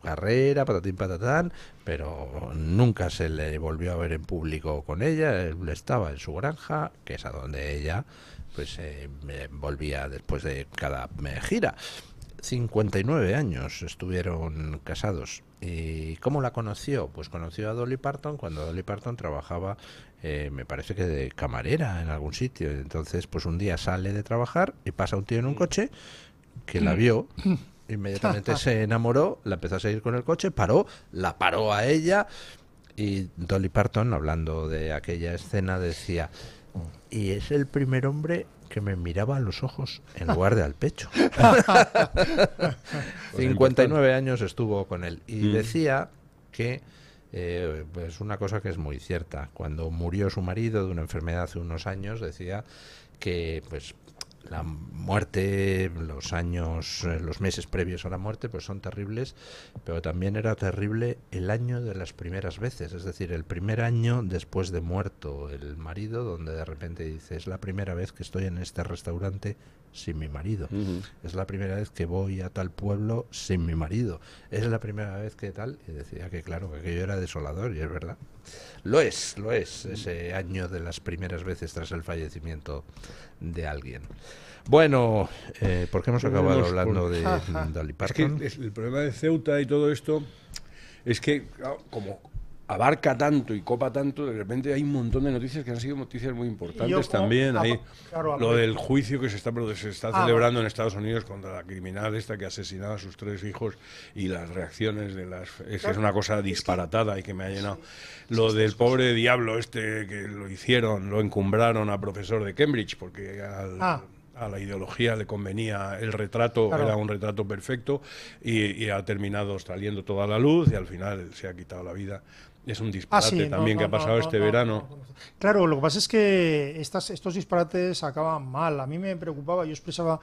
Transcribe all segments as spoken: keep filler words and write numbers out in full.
carrera, patatín patatán, pero nunca se le volvió a ver en público con ella. Él estaba en su granja, que es a donde ella pues eh, volvía después de cada eh, gira. cincuenta y nueve años estuvieron casados. ¿Y cómo la conoció? Pues conoció a Dolly Parton cuando Dolly Parton trabajaba, eh, me parece que de camarera en algún sitio. Entonces, pues un día sale de trabajar y pasa un tío en un coche que la vio, inmediatamente se enamoró, la empezó a seguir con el coche, paró, la paró a ella, y Dolly Parton, hablando de aquella escena, decía: y es el primer hombre que me miraba a los ojos en lugar de al pecho. cincuenta y nueve años estuvo con él y mm. decía que eh, pues una cosa que es muy cierta. Cuando murió su marido de una enfermedad hace unos años, decía que pues la muerte, los años, los meses previos a la muerte, pues son terribles, pero también era terrible el año de las primeras veces, es decir, el primer año después de muerto el marido, donde de repente dice: es la primera vez que estoy en este restaurante sin mi marido, uh-huh. es la primera vez que voy a tal pueblo sin mi marido, es la primera vez que tal, y decía que claro, que aquello era desolador, y es verdad. Lo es, lo es, ese año de las primeras veces tras el fallecimiento de alguien. Bueno, eh, ¿por qué hemos acabado Podemos hablando por... de Dolly Parton? Es que el problema de Ceuta y todo esto es que, claro, como abarca tanto y copa tanto, de repente hay un montón de noticias que han sido noticias muy importantes yo, también. Hay claro, lo del juicio que se está, se está ah, celebrando en Estados Unidos contra la criminal esta que asesinaba a sus tres hijos, y las reacciones de las... Es, claro, es una cosa disparatada es que, y que me ha llenado. Sí, lo sí, del pobre diablo este que lo hicieron, lo encumbraron a profesor de Cambridge, porque al... Ah. a la ideología le convenía el retrato, claro. Era un retrato perfecto, y, y ha terminado saliendo toda la luz y al final se ha quitado la vida. Es un disparate ah, sí, también no, no, que ha pasado no, este no, verano. No, no, no. Claro, lo que pasa es que estas, estos disparates acaban mal. A mí me preocupaba, yo expresaba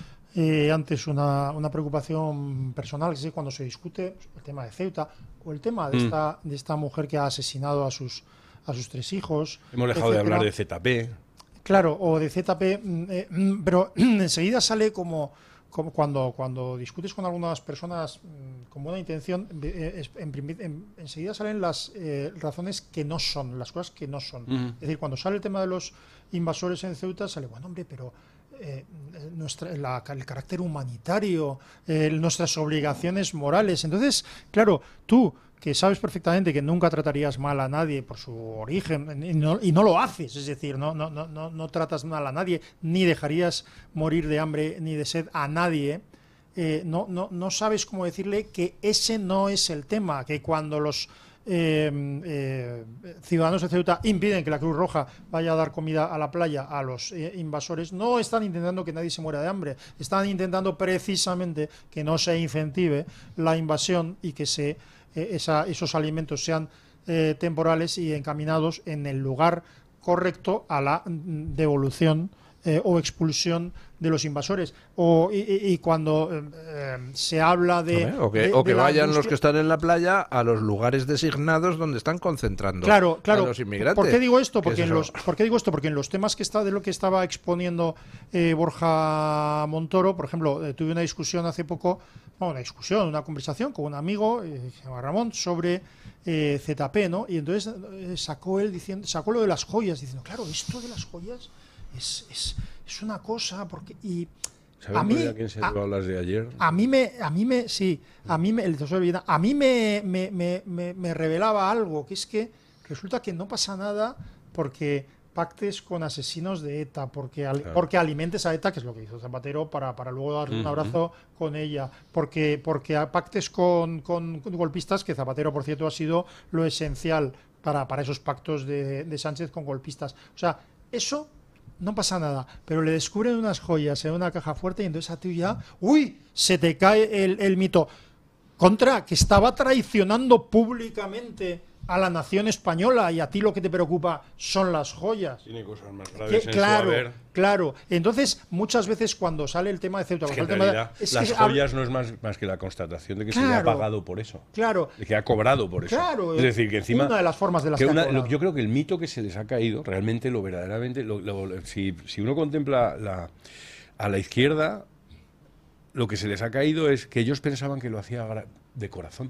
eh, antes una, una preocupación personal, que es cuando se discute el tema de Ceuta o el tema de, mm. esta, de esta mujer que ha asesinado a sus, a sus tres hijos. Hemos dejado etcétera. de hablar de Z P. Claro, o de Z P, eh, pero enseguida sale como, como cuando, cuando discutes con algunas personas con buena intención, eh, en, en, enseguida salen las eh, razones que no son, las cosas que no son. Uh-huh. Es decir, cuando sale el tema de los invasores en Ceuta, sale, bueno, hombre, pero eh, nuestra, la, el carácter humanitario, eh, nuestras obligaciones morales. Entonces, claro, tú, que sabes perfectamente que nunca tratarías mal a nadie por su origen, y no, y no lo haces, es decir, no, no, no, no, no tratas mal a nadie, ni dejarías morir de hambre ni de sed a nadie, eh, no, no, no sabes cómo decirle que ese no es el tema, que cuando los eh, eh, ciudadanos de Ceuta impiden que la Cruz Roja vaya a dar comida a la playa a los eh, invasores, no están intentando que nadie se muera de hambre, están intentando precisamente que no se incentive la invasión y que se Eh, esa, esos alimentos sean eh, temporales y encaminados en el lugar correcto a la devolución eh, o expulsión de los invasores. O, y, y cuando eh, se habla de... Ver, o que, de, o que de vayan industria... los que están en la playa a los lugares designados donde están concentrando claro, claro. a los inmigrantes. ¿Por qué digo esto? Porque es en los, ¿por qué digo esto? Porque en los temas que está de lo que estaba exponiendo eh, Borja Montoro, por ejemplo, eh, tuve una discusión hace poco, bueno, una discusión, una conversación con un amigo, eh, Ramón, sobre eh, Z P, ¿no? Y entonces eh, sacó él diciendo, sacó lo de las joyas, diciendo, claro, esto de las joyas es, es, es una cosa, porque y a mí a quién se a, las de ayer? A mí me, a mí me, sí, a mí me, el tesoro de Viena, a mí me, me, me, me, me revelaba algo, que es que resulta que no pasa nada porque pactes con asesinos de ETA, porque, al, claro. porque alimentes a ETA, que es lo que hizo Zapatero, para, para luego darle uh-huh. un abrazo con ella, porque, porque pactes con, con, con golpistas, que Zapatero, por cierto, ha sido lo esencial para, para esos pactos de, de Sánchez con golpistas. O sea, eso no pasa nada, pero le descubren unas joyas en una caja fuerte y entonces a ti ya, uy, se te cae el, el mito. Contra, que estaba traicionando públicamente a la nación española y a ti lo que te preocupa son las joyas. Tiene cosas más graves que, en claro, su haber. Claro. Entonces, muchas veces cuando sale el tema de Ceuta... Es que en realidad de, es las que joyas ha... no es más, más que la constatación de que claro, se le ha pagado por eso. Claro. De que ha cobrado por eso. Claro. Es decir, que encima... Una de las formas de las que que una, ha lo, Yo creo que el mito que se les ha caído, realmente, lo verdaderamente... Lo, lo, si, si uno contempla la, a la izquierda, lo que se les ha caído es que ellos pensaban que lo hacía de corazón.